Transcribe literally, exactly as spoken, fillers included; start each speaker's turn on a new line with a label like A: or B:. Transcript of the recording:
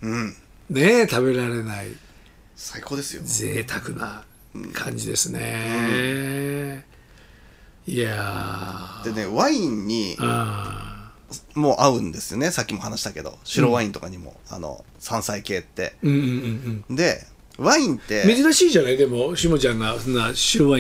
A: うん
B: ね食べられない
A: 最高ですよ。
B: 贅沢な感じですね、うん、いや
A: でねワインにもう合うんですよね。さっきも話したけど白ワインとかにも、うん、あの山菜系って、
B: うんうんうんうん、
A: でワインって
B: 珍しいじゃない。でもしもちゃんがそんな白ワイン